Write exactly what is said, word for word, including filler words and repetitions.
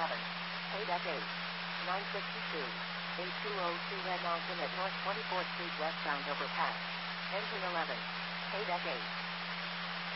seven. Paydeck eight. nine sixty-two. eight two zero two Red Mountain at North twenty-fourth Street westbound overpass. Engine eleven. Paydeck eight.